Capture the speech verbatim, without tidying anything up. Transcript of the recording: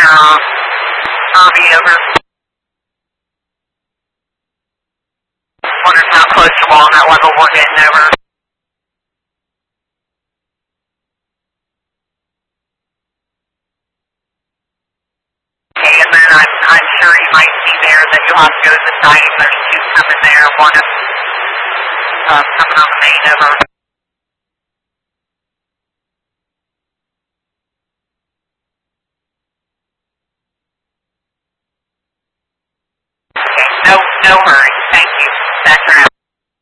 uh, Irby over. Wondering how close you are on that level we're getting over. Okay, and then I'm, I'm sure you might see there that you'll have to go to the siding. There's two coming there. One is uh, coming on the main over. Okay, no, no hurry.